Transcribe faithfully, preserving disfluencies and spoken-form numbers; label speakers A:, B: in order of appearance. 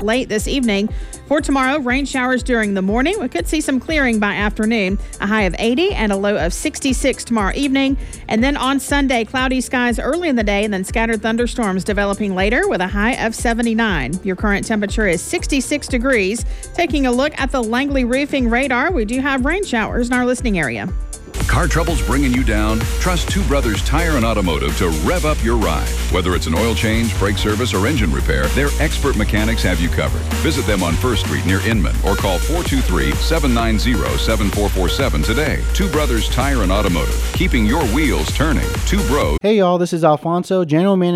A: late this evening. For tomorrow, rain showers during the morning. We could see some clearing by afternoon. A high of eighty and a low of sixty-six tomorrow evening. And then on Sunday, cloudy skies early in the day and then scattered thunderstorms developing later with a high of seventy-nine. Your current temperature is sixty-six degrees. Taking a look at the Langley Roofing radar, we do have rain showers in our listening area.
B: Car troubles bringing you down? Trust Two Brothers Tire and Automotive to rev up your ride. Whether it's an oil change, brake service, or engine repair, their expert mechanics have you covered. Visit them on First Street near Inman or call four two three, seven nine zero, seven four four seven today. Two Brothers Tire and Automotive, keeping your wheels turning. Two Bros.
C: Hey y'all, this is Alfonso, General Manager